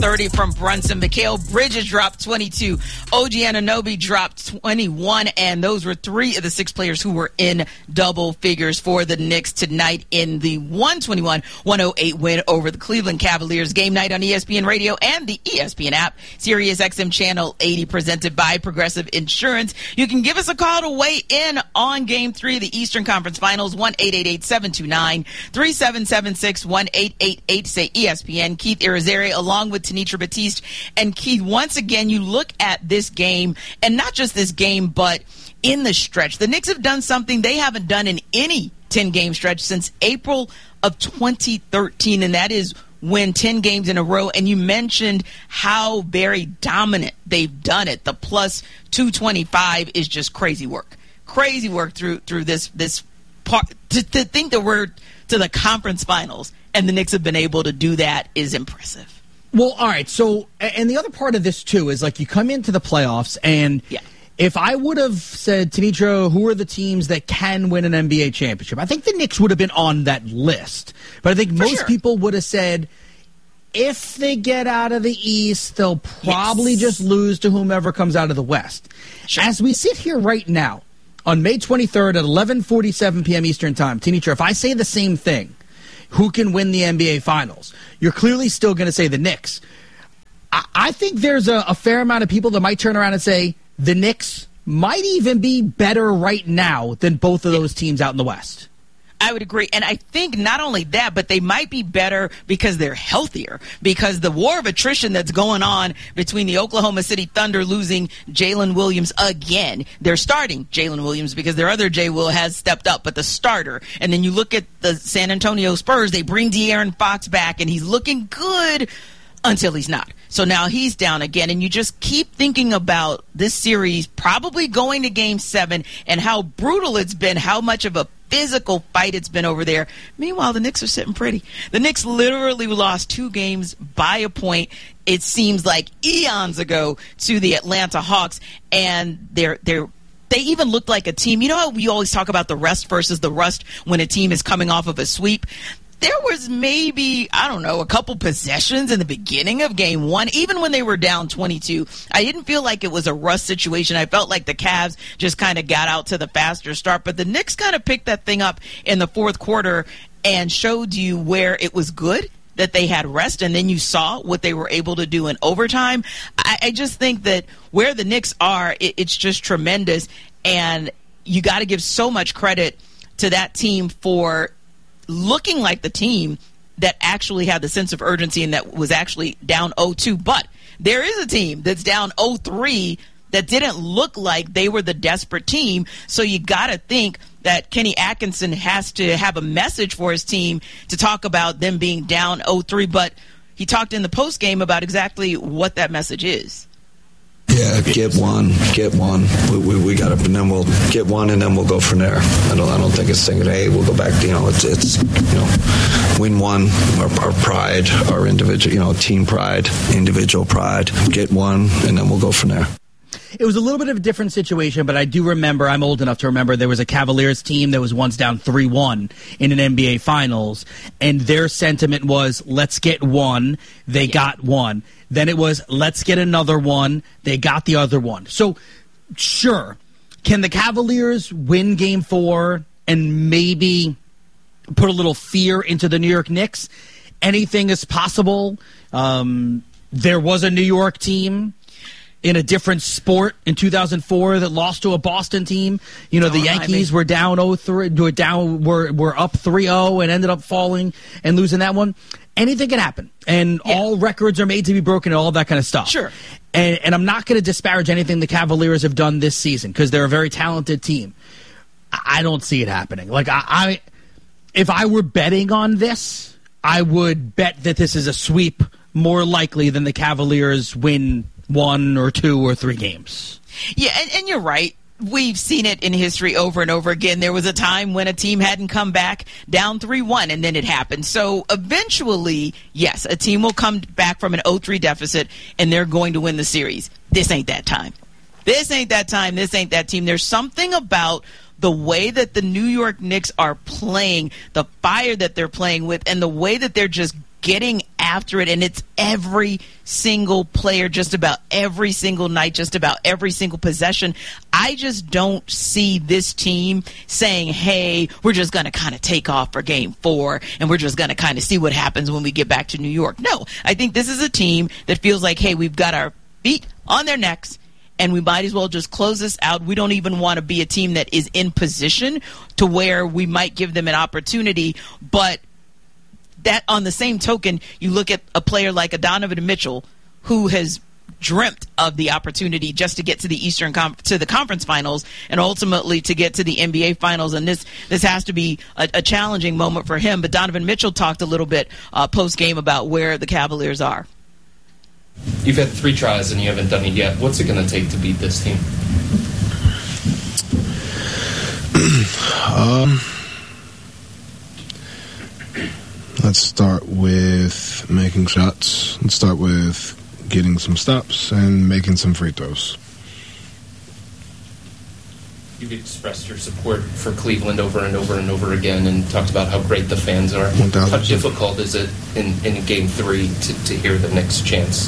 30 from Brunson. Mikal Bridges dropped 22. OG Anunoby dropped 21. And those were 3 of the 6 players who were in double figures for the Knicks tonight in the 121-108 win over the Cleveland Cavaliers. Game night on ESPN Radio and the ESPN app. Sirius XM Channel 80 presented by Progressive Insurance. You can give us a call to weigh in on Game 3 of the Eastern Conference Finals. 1-888-729-3776. 1-888-SAY ESPN. Keith Irizarry along with Tenitra Batiste. And Keith, once again, you look at this game, and not just this game, but in the stretch. The Knicks have done something they haven't done in any 10-game stretch since April of 2013, and that is win 10 games in a row. And you mentioned how very dominant they've done it. The plus 225 is just crazy work. Crazy work through this part. To think that we're to the conference finals and the Knicks have been able to do that is impressive. Well, all right. So, and the other part of this, too, is like you come into the playoffs, and if I would have said, Tenitra, who are the teams that can win an NBA championship? I think the Knicks would have been on that list. But I think most people would have said, if they get out of the East, they'll probably just lose to whomever comes out of the West. Sure. As we sit here right now, on May 23rd at 11:47 p.m. Eastern Time, Tenitra, if I say the same thing, who can win the NBA Finals, you're clearly still going to say the Knicks. I think there's a fair amount of people that might turn around and say the Knicks might even be better right now than both of those teams out in the West. I would agree. And I think not only that, but they might be better because they're healthier. Because the war of attrition that's going on between the Oklahoma City Thunder losing Jalen Williams again. They're starting Jalen Williams because their other J. Will has stepped up, but the starter. And then you look at the San Antonio Spurs, they bring De'Aaron Fox back, and he's looking good until he's not. So now he's down again, and you just keep thinking about this series probably going to Game 7 and how brutal it's been, how much of a physical fight it's been over there. Meanwhile, the Knicks are sitting pretty. The Knicks literally lost 2 games by a point, it seems like eons ago, to the Atlanta Hawks, and they even looked like a team. You know how we always talk about the rest versus the rust when a team is coming off of a sweep? There was maybe, a couple possessions in the beginning of Game 1, even when they were down 22. I didn't feel like it was a rust situation. I felt like the Cavs just kind of got out to the faster start. But the Knicks kind of picked that thing up in the fourth quarter and showed you where it was good that they had rest, and then you saw what they were able to do in overtime. I just think that where the Knicks are, it's just tremendous, and you got to give so much credit to that team for looking like the team that actually had the sense of urgency and that was actually down 0-2. But there is a team that's down 0-3 that didn't look like they were the desperate team. So you got to think that Kenny Atkinson has to have a message for his team to talk about them being down 0-3. But he talked in the postgame about exactly what that message is. Yeah, get one. We got to, and then we'll get one, and then we'll go from there. I don't think it's thinking, hey, we'll go back. It's win one. Our pride, our individual, team pride, individual pride. Get one, and then we'll go from there. It was a little bit of a different situation, but I do remember, I'm old enough to remember, there was a Cavaliers team that was once down 3-1 in an NBA Finals, and their sentiment was, let's get one. They got one. Then it was, let's get another one. They got the other one. So, sure, can the Cavaliers win Game 4 and maybe put a little fear into the New York Knicks? Anything is possible. There was a New York team in a different sport in 2004 that lost to a Boston team. The Yankees were down 0-3, were up 3-0 and ended up falling and losing that one. Anything can happen, and all records are made to be broken and all that kind of stuff. Sure. And I'm not going to disparage anything the Cavaliers have done this season because they're a very talented team. I don't see it happening. Like, if I were betting on this, I would bet that this is a sweep more likely than the Cavaliers win 1 or 2 or 3 games. Yeah, and you're right. We've seen it in history over and over again. There was a time when a team hadn't come back down 3-1, and then it happened. So eventually, yes, a team will come back from an 0-3 deficit, and they're going to win the series. This ain't that time. This ain't that time. This ain't that team. There's something about the way that the New York Knicks are playing, the fire that they're playing with, and the way that they're just getting after it, and it's every single player, just about every single night, just about every single possession. I just don't see this team saying, hey, we're just going to kind of take off for game 4 and we're just going to kind of see what happens when we get back to New York. No, I think this is a team that feels like, hey, we've got our feet on their necks and we might as well just close this out. We don't even want to be a team that is in position to where we might give them an opportunity. But that, on the same token, you look at a player like a Donovan Mitchell who has dreamt of the opportunity just to get to the to the conference finals and ultimately to get to the NBA finals. And this has to be a challenging moment for him. But Donovan Mitchell talked a little bit post-game about where the Cavaliers are. You've had 3 tries and you haven't done it yet. What's it going to take to beat this team? Let's start with making shots. Let's start with getting some stops and making some free throws. You've expressed your support for Cleveland over and over and over again and talked about how great the fans are. 1,000%. How difficult is it in Game 3 to hear the Knicks chants?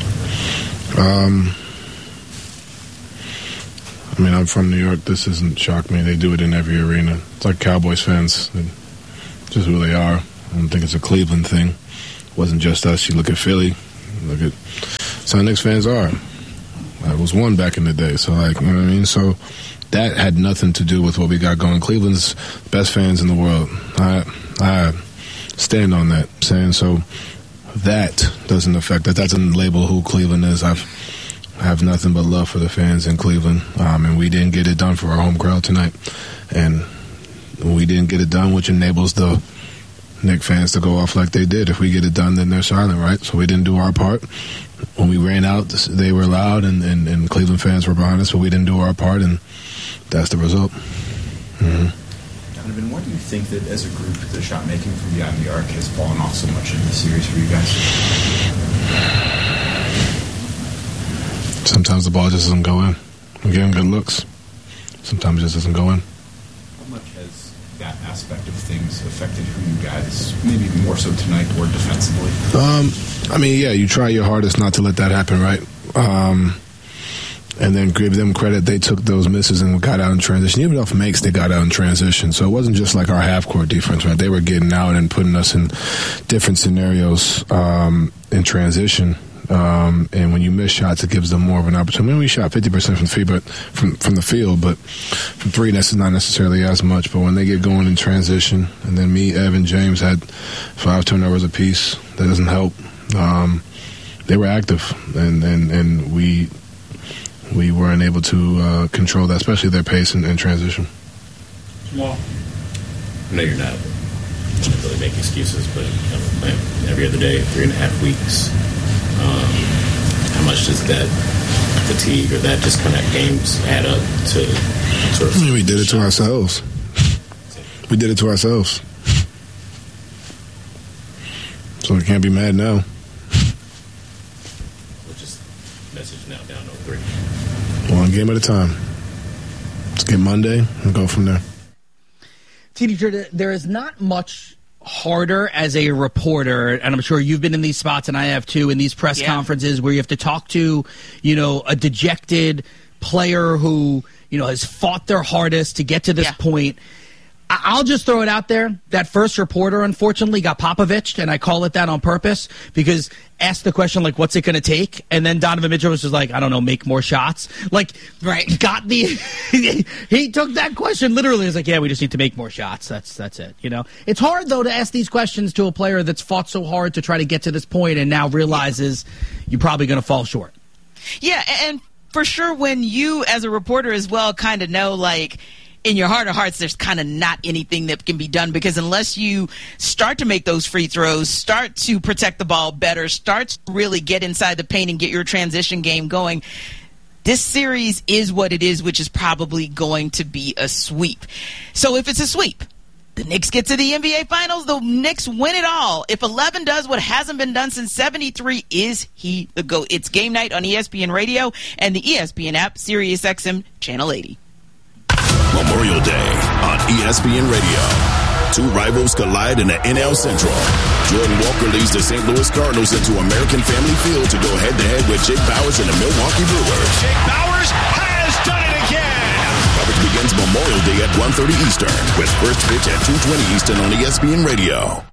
I mean, I'm from New York. This doesn't shock me. They do it in every arena. It's like Cowboys fans. It's just who they are. I don't think it's a Cleveland thing. It wasn't just us. You look at Philly. That's how Knicks fans are. I was one back in the day. So, you know what I mean? So that had nothing to do with what we got going. Cleveland's best fans in the world. I stand on that. Saying so that doesn't affect that. That doesn't label who Cleveland is. I have nothing but love for the fans in Cleveland. And we didn't get it done for our home crowd tonight. And we didn't get it done, which enables the Knicks fans to go off like they did. If we get it done, then they're silent, right? So we didn't do our part. When we ran out, they were loud, and Cleveland fans were behind us, but we didn't do our part, and that's the result. Mm-hmm. Donovan, why do you think that as a group, the shot making from beyond the arc has fallen off so much in the series for you guys? Sometimes the ball just doesn't go in. We're getting good looks. Sometimes it just doesn't go in. How much has that aspect of things affected who you guys, maybe more so tonight or defensively? I mean, yeah, you try your hardest not to let that happen, right? And then give them credit. They took those misses and got out in transition. Even off makes, they got out in transition. So it wasn't just like our half-court defense, right? They were getting out and putting us in different scenarios in transition. And when you miss shots, it gives them more of an opportunity. I mean, we shot 50% from the field, but from 3, that's not necessarily as much. But when they get going in transition, and then me, Evan, James had 5 turnovers apiece, that doesn't help. They were active, and we weren't able to control that, especially their pace and transition. Well, I know you're not really making excuses, but every other day, 3.5 weeks. How much does that fatigue or that disconnect games add up to sort of... We did it to ourselves. We did it to ourselves. So we can't be mad now. Which is message now down 0-3. One game at a time. Let's get Monday and go from there. TD, there is not much harder as a reporter, and I'm sure you've been in these spots, and I have too, in these press conferences where you have to talk to, a dejected player who, has fought their hardest to get to this point. I'll just throw it out there. That first reporter, unfortunately, got Popovic'd, and I call it that on purpose, because asked the question, what's it going to take? And then Donovan Mitchell was just like, I don't know, make more shots. Got the... he took that question literally. He's like, yeah, we just need to make more shots. That's it, It's hard, though, to ask these questions to a player that's fought so hard to try to get to this point and now realizes you're probably going to fall short. Yeah, and for sure when you, as a reporter as well, kind of know, in your heart of hearts, there's kind of not anything that can be done, because unless you start to make those free throws, start to protect the ball better, start to really get inside the paint and get your transition game going, this series is what it is, which is probably going to be a sweep. So if it's a sweep, the Knicks get to the NBA Finals, the Knicks win it all. If 11 does what hasn't been done since 73, is he the GOAT? It's game night on ESPN Radio and the ESPN app, SiriusXM Channel 80. Memorial Day on ESPN Radio. two rivals collide in the NL Central. Jordan Walker leads the St. Louis Cardinals into American Family Field to go head-to-head with Jake Bauers and the Milwaukee Brewers. Jake Bauers has done it again! Coverage begins Memorial Day at 1:30 Eastern with first pitch at 2:20 Eastern on ESPN Radio.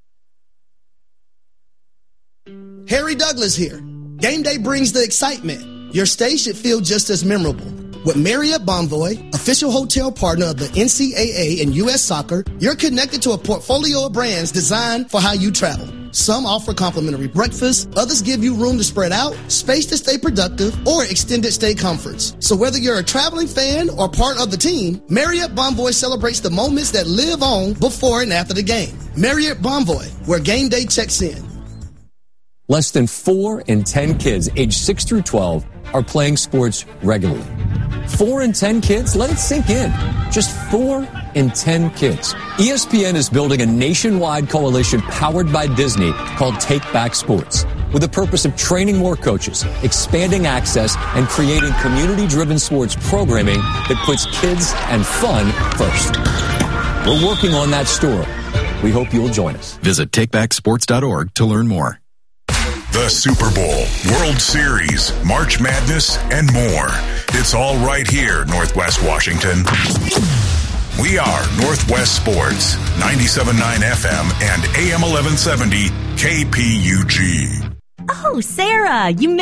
Harry Douglas here. Game day brings the excitement. Your stay should feel just as memorable. With Marriott Bonvoy, official hotel partner of the NCAA and U.S. Soccer, you're connected to a portfolio of brands designed for how you travel. Some offer complimentary breakfast, others give you room to spread out, space to stay productive, or extended stay comforts. So whether you're a traveling fan or part of the team, Marriott Bonvoy celebrates the moments that live on before and after the game. Marriott Bonvoy, where game day checks in. Less than 4 in 10 kids aged 6 through 12 are playing sports regularly. 4 in 10 kids? Let it sink in. Just 4 in 10 kids. ESPN is building a nationwide coalition powered by Disney called Take Back Sports, with the purpose of training more coaches, expanding access, and creating community-driven sports programming that puts kids and fun first. We're working on that story. We hope you'll join us. Visit takebacksports.org to learn more. The Super Bowl, World Series, March Madness, and more. It's all right here, Northwest Washington. We are Northwest Sports, 97.9 FM and AM 1170 KPUG. Oh, Sarah, you